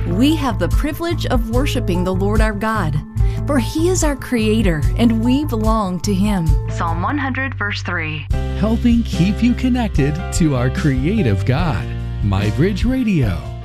we have the privilege of worshiping the Lord our God, for He is our Creator and we belong to Him. Psalm 100, verse 3. Helping keep you connected to our creative God. MyBridge Radio.